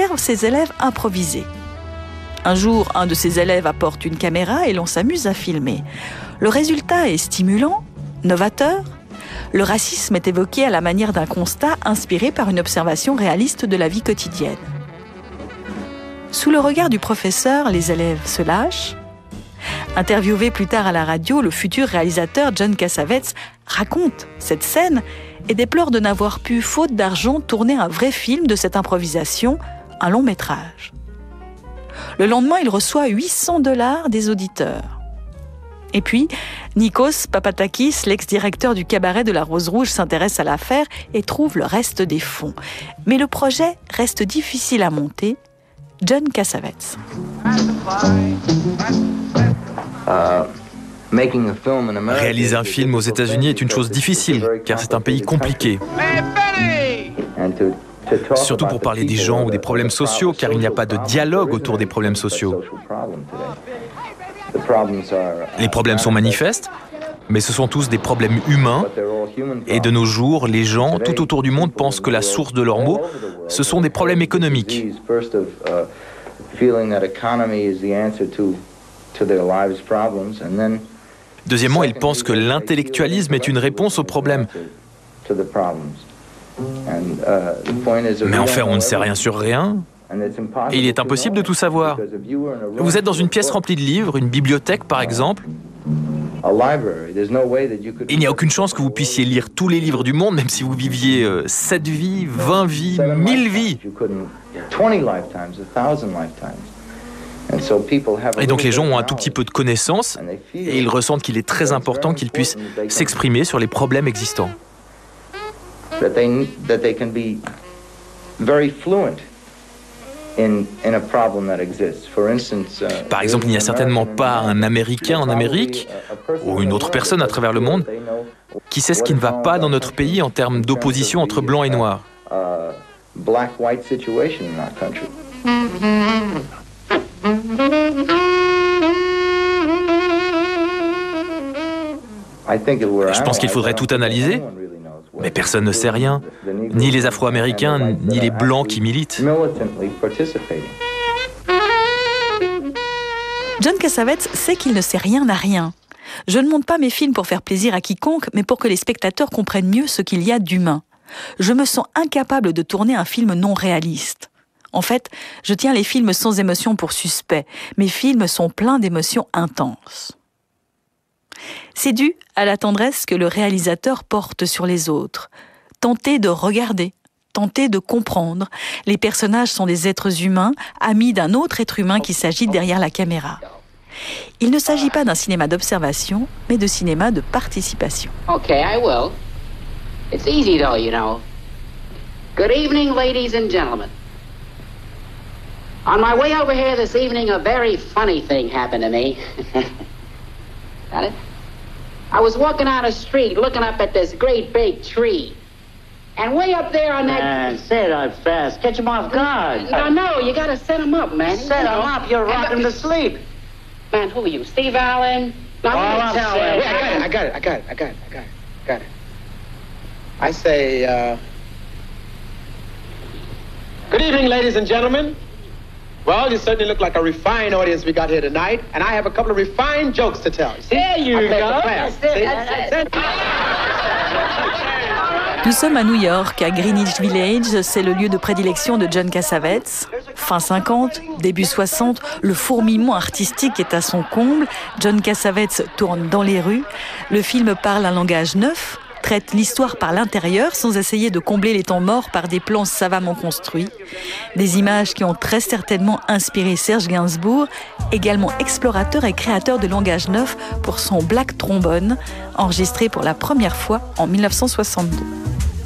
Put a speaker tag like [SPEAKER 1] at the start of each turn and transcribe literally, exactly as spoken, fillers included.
[SPEAKER 1] observe ses élèves improviser. Un jour, un de ses élèves apporte une caméra et l'on s'amuse à filmer. Le résultat est stimulant, novateur. Le racisme est évoqué à la manière d'un constat inspiré par une observation réaliste de la vie quotidienne. Sous le regard du professeur, les élèves se lâchent. Interviewé plus tard à la radio, le futur réalisateur John Cassavetes raconte cette scène et déplore de n'avoir pu, faute d'argent, tourner un vrai film de cette improvisation, un long métrage. Le lendemain, il reçoit huit cents dollars des auditeurs. Et puis, Nikos Papatakis, l'ex-directeur du cabaret de la Rose Rouge, s'intéresse à l'affaire et trouve le reste des fonds. Mais le projet reste difficile à monter. John Cassavetes.
[SPEAKER 2] Réaliser un film aux États-Unis est une chose difficile, car c'est un pays compliqué. Surtout pour parler des gens ou des problèmes sociaux, car il n'y a pas de dialogue autour des problèmes sociaux. Les problèmes sont manifestes, mais ce sont tous des problèmes humains. Et de nos jours, les gens tout autour du monde pensent que la source de leurs maux, ce sont des problèmes économiques. Deuxièmement, ils pensent que l'intellectualisme est une réponse aux problèmes. Mais en fait, on ne sait rien sur rien. Et il est impossible de tout savoir. Vous êtes dans une pièce remplie de livres, une bibliothèque par exemple. Il n'y a aucune chance que vous puissiez lire tous les livres du monde, même si vous viviez euh, sept vies, vingt vies, mille vies. Et donc les gens ont un tout petit peu de connaissances et ils ressentent qu'il est très important qu'ils puissent s'exprimer sur les problèmes existants. Par exemple, il n'y a certainement pas un Américain en Amérique ou une autre personne à travers le monde qui sait ce qui ne va pas dans notre pays en termes d'opposition entre blanc et noir. Je pense qu'il faudrait tout analyser. Mais personne ne sait rien, ni les Afro-Américains, ni les Blancs qui militent.
[SPEAKER 1] John Cassavetes sait qu'il ne sait rien à rien. Je ne monte pas mes films pour faire plaisir à quiconque, mais pour que les spectateurs comprennent mieux ce qu'il y a d'humain. Je me sens incapable de tourner un film non réaliste. En fait, je tiens les films sans émotion pour suspect. Mes films sont pleins d'émotions intenses. C'est dû à la tendresse que le réalisateur porte sur les autres. Tenter de regarder, tenter de comprendre. Les personnages sont des êtres humains, amis d'un autre être humain qui s'agite derrière la caméra. Il ne s'agit pas d'un cinéma d'observation, mais de cinéma de participation.
[SPEAKER 3] Okay, I will. It's easy though, you know. Good evening, ladies and gentlemen. On my way over here this evening, a very funny thing happened to me. Got it? I was walking on a street looking up at this great big tree. And way up there on that...
[SPEAKER 4] Man, say it out fast. Catch him off guard.
[SPEAKER 3] No, no, you gotta set him up, man.
[SPEAKER 4] Set him up. You're rocking him to sleep.
[SPEAKER 3] Man, who are you? Steve Allen? No,
[SPEAKER 4] All I'm
[SPEAKER 3] tell
[SPEAKER 4] saying-
[SPEAKER 3] him.
[SPEAKER 5] I got it, I got it, I got it, I got it, I got it, got it. I say, uh... Good evening, ladies and gentlemen. Well, you certainly look like a refined audience we got here tonight, and I have a couple of refined jokes to tell. See?
[SPEAKER 3] There you
[SPEAKER 5] I played
[SPEAKER 3] go.
[SPEAKER 5] the class.
[SPEAKER 3] That's it,
[SPEAKER 5] See?
[SPEAKER 3] that's it.
[SPEAKER 1] Nous sommes à New York, à Greenwich Village, c'est le lieu de prédilection de John Cassavetes. Fin cinquante, début soixante, le fourmillement artistique est à son comble. John Cassavetes tourne dans les rues. Le film parle un langage neuf, traite l'histoire par l'intérieur sans essayer de combler les temps morts par des plans savamment construits. Des images qui ont très certainement inspiré Serge Gainsbourg, également explorateur et créateur de langage neuf pour son Black Trombone, enregistré pour la première fois en mille neuf cent soixante-deux.